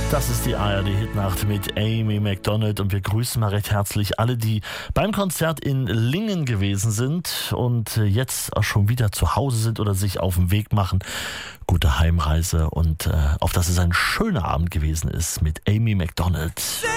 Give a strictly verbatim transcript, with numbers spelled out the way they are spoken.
Das ist die A R D-Hitnacht mit Amy Macdonald und wir grüßen mal recht herzlich alle, die beim Konzert in Lingen gewesen sind und jetzt auch schon wieder zu Hause sind oder sich auf den Weg machen. Gute Heimreise und äh, auf dass es ein schöner Abend gewesen ist mit Amy Macdonald.